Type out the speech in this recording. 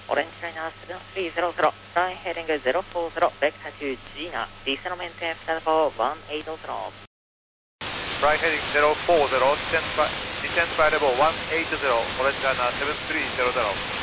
Orange Liner 7300, flying heading 040, vector to Gina, descendment after for 180. Fly heading 040, descend by level 180, Orange Liner 7300.